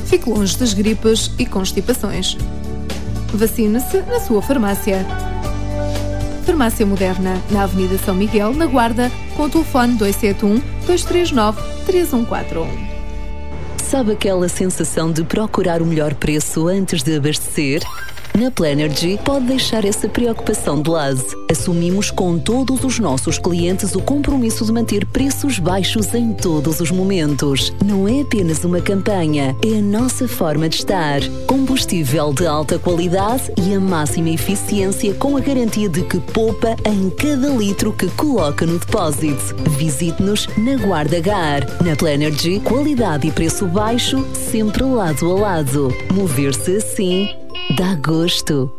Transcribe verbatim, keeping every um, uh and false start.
Fique longe das gripes e constipações. Vacine-se na sua farmácia. Farmácia Moderna, na Avenida São Miguel, na Guarda, com o telefone dois sete um, dois três nove, três um quatro um. Sabe aquela sensação de procurar o melhor preço antes de abastecer? Na Plernergy pode deixar essa preocupação de lado. Assumimos com todos os nossos clientes o compromisso de manter preços baixos em todos os momentos. Não é apenas uma campanha, é a nossa forma de estar. Combustível de alta qualidade e a máxima eficiência com a garantia de que poupa em cada litro que coloca no depósito. Visite-nos na Guarda Gar. Na Plernergy, qualidade e preço baixo, sempre lado a lado. Mover-se assim dá gosto.